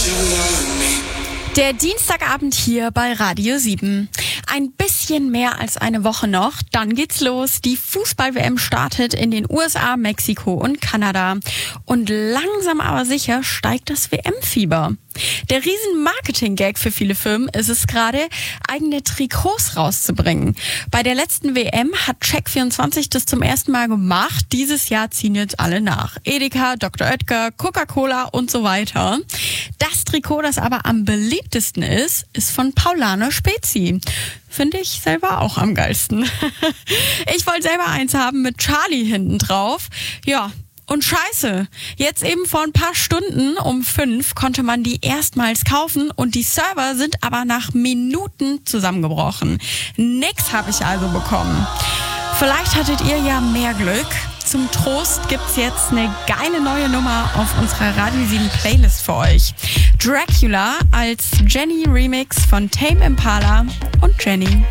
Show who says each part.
Speaker 1: Der Dienstagabend hier bei Radio 7. Ein bisschen mehr als eine Woche noch, dann geht's los. Die Fußball-WM startet in den USA, Mexiko und Kanada. Und langsam aber sicher steigt das WM-Fieber. Der riesen Marketing-Gag für viele Firmen ist es gerade, eigene Trikots rauszubringen. Bei der letzten WM hat Check24 das zum ersten Mal gemacht. Dieses Jahr ziehen jetzt alle nach. Edeka, Dr. Oetker, Coca-Cola und so weiter. Das Trikot, das aber am beliebtesten ist von Paulaner Spezi. Finde ich selber auch am geilsten. Ich wollte selber eins haben mit Charlie hinten drauf. Ja. Und scheiße, jetzt eben vor ein paar Stunden um 5 konnte man die erstmals kaufen und die Server sind aber nach Minuten zusammengebrochen. Nix habe ich also bekommen. Vielleicht hattet ihr ja mehr Glück. Zum Trost gibt's jetzt eine geile neue Nummer auf unserer Radio 7 Playlist für euch. Dracula als Jenny Remix von Tame Impala und Jenny.